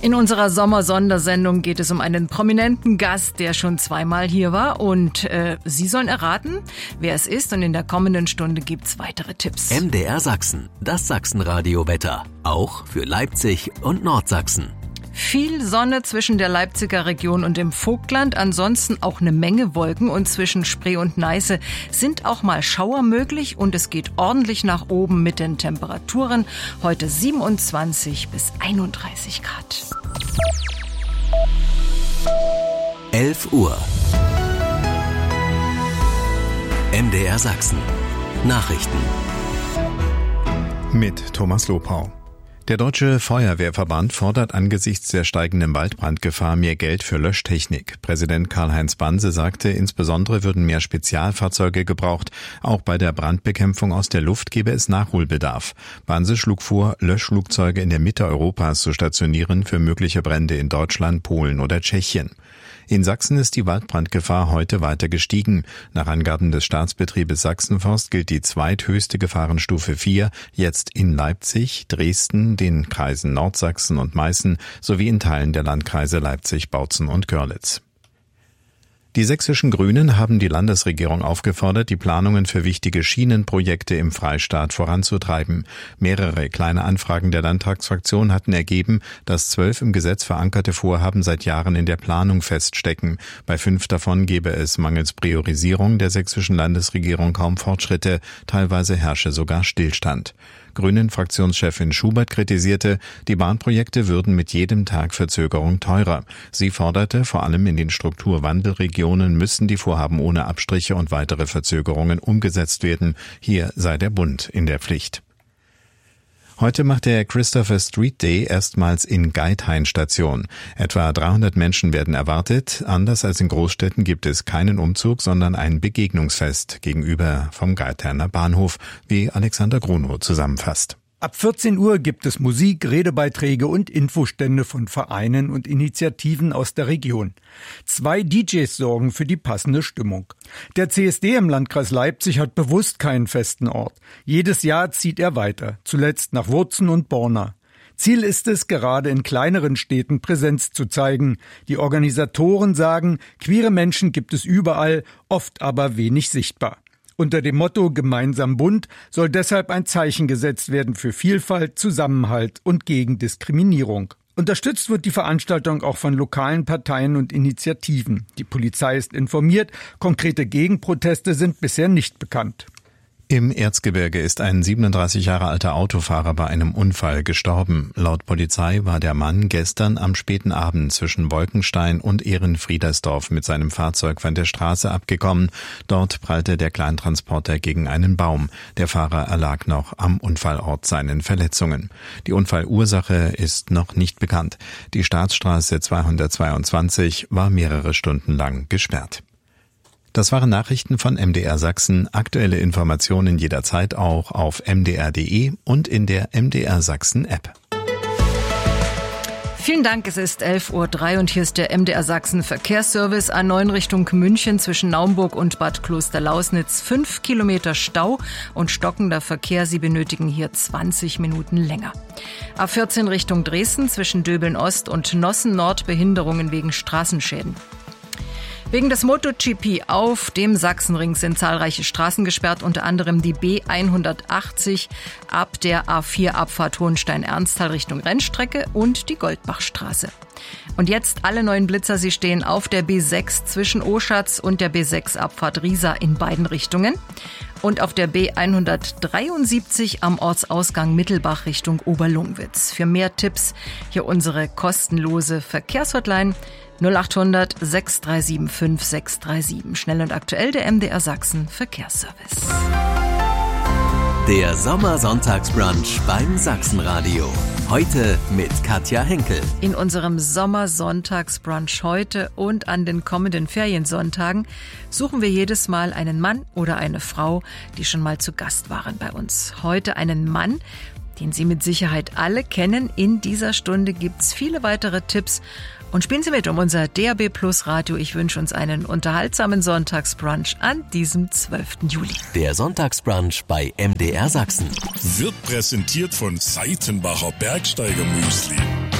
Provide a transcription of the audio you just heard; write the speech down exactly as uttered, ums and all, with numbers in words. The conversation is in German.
In unserer Sommersondersendung geht es um einen prominenten Gast, der schon zweimal hier war. Und äh, Sie sollen erraten, wer es ist. Und in der kommenden Stunde gibt's weitere Tipps. M D R Sachsen, das Sachsenradio-Wetter. Auch für Leipzig und Nordsachsen. Viel Sonne zwischen der Leipziger Region und dem Vogtland, ansonsten auch eine Menge Wolken und zwischen Spree und Neiße sind auch mal Schauer möglich und es geht ordentlich nach oben mit den Temperaturen. Heute siebenundzwanzig bis einunddreißig Grad. elf Uhr. M D R Sachsen. Nachrichten. Mit Thomas Lopau. Der Deutsche Feuerwehrverband fordert angesichts der steigenden Waldbrandgefahr mehr Geld für Löschtechnik. Präsident Karl-Heinz Banse sagte, insbesondere würden mehr Spezialfahrzeuge gebraucht. Auch bei der Brandbekämpfung aus der Luft gebe es Nachholbedarf. Banse schlug vor, Löschflugzeuge in der Mitte Europas zu stationieren für mögliche Brände in Deutschland, Polen oder Tschechien. In Sachsen ist die Waldbrandgefahr heute weiter gestiegen. Nach Angaben des Staatsbetriebes Sachsenforst gilt die zweithöchste Gefahrenstufe vier jetzt in Leipzig, Dresden, den Kreisen Nordsachsen und Meißen sowie in Teilen der Landkreise Leipzig, Bautzen und Görlitz. Die sächsischen Grünen haben die Landesregierung aufgefordert, die Planungen für wichtige Schienenprojekte im Freistaat voranzutreiben. Mehrere kleine Anfragen der Landtagsfraktion hatten ergeben, dass zwölf im Gesetz verankerte Vorhaben seit Jahren in der Planung feststecken. Bei fünf davon gebe es mangels Priorisierung der sächsischen Landesregierung kaum Fortschritte, teilweise herrsche sogar Stillstand. Grünen-Fraktionschefin Schubert kritisierte, die Bahnprojekte würden mit jedem Tag Verzögerung teurer. Sie forderte, vor allem in den Strukturwandelregionen müssen die Vorhaben ohne Abstriche und weitere Verzögerungen umgesetzt werden. Hier sei der Bund in der Pflicht. Heute macht der Christopher Street Day erstmals in Geithain Station. Etwa dreihundert Menschen werden erwartet. Anders als in Großstädten gibt es keinen Umzug, sondern ein Begegnungsfest gegenüber vom Geithainer Bahnhof, wie Alexander Grunow zusammenfasst. Ab vierzehn Uhr gibt es Musik, Redebeiträge und Infostände von Vereinen und Initiativen aus der Region. Zwei D Js sorgen für die passende Stimmung. Der C S D im Landkreis Leipzig hat bewusst keinen festen Ort. Jedes Jahr zieht er weiter, zuletzt nach Wurzen und Borna. Ziel ist es, gerade in kleineren Städten Präsenz zu zeigen. Die Organisatoren sagen, queere Menschen gibt es überall, oft aber wenig sichtbar. Unter dem Motto Gemeinsam bunt soll deshalb ein Zeichen gesetzt werden für Vielfalt, Zusammenhalt und gegen Diskriminierung. Unterstützt wird die Veranstaltung auch von lokalen Parteien und Initiativen. Die Polizei ist informiert, konkrete Gegenproteste sind bisher nicht bekannt. Im Erzgebirge ist ein siebenunddreißig Jahre alter Autofahrer bei einem Unfall gestorben. Laut Polizei war der Mann gestern am späten Abend zwischen Wolkenstein und Ehrenfriedersdorf mit seinem Fahrzeug von der Straße abgekommen. Dort prallte der Kleintransporter gegen einen Baum. Der Fahrer erlag noch am Unfallort seinen Verletzungen. Die Unfallursache ist noch nicht bekannt. Die Staatsstraße zweihundertzweiundzwanzig war mehrere Stunden lang gesperrt. Das waren Nachrichten von M D R Sachsen. Aktuelle Informationen jederzeit auch auf m d r punkt d e und in der M D R Sachsen App. Vielen Dank, es ist elf Uhr drei und hier ist der M D R Sachsen Verkehrsservice. A neun Richtung München zwischen Naumburg und Bad Klosterlausnitz. Fünf Kilometer Stau und stockender Verkehr. Sie benötigen hier zwanzig Minuten länger. A vierzehn Richtung Dresden zwischen Döbeln Ost und Nossen Nord. Behinderungen wegen Straßenschäden. Wegen des MotoGP auf dem Sachsenring sind zahlreiche Straßen gesperrt, unter anderem die B hundertachtzig ab der A vier Abfahrt Hohenstein-Ernsthal Richtung Rennstrecke und die Goldbachstraße. Und jetzt alle neuen Blitzer, sie stehen auf der B sechs zwischen Oschatz und der B sechs Abfahrt Riesa in beiden Richtungen und auf der B hundertdreiundsiebzig am Ortsausgang Mittelbach Richtung Oberlungwitz. Für mehr Tipps hier unsere kostenlose Verkehrshotline null acht hundert sechs drei sieben fünf sechs drei sieben. Schnell und aktuell der M D R Sachsen Verkehrsservice. Der Sommersonntagsbrunch beim Sachsenradio. Heute mit Katja Henkel. In unserem Sommersonntagsbrunch heute und an den kommenden Feriensonntagen suchen wir jedes Mal einen Mann oder eine Frau, die schon mal zu Gast waren bei uns. Heute einen Mann, den Sie mit Sicherheit alle kennen. In dieser Stunde gibt's viele weitere Tipps. Und spielen Sie mit um unser D A B Plus Radio. Ich wünsche uns einen unterhaltsamen Sonntagsbrunch an diesem zwölften Juli. Der Sonntagsbrunch bei M D R Sachsen wird präsentiert von Seitenbacher Bergsteiger Müsli.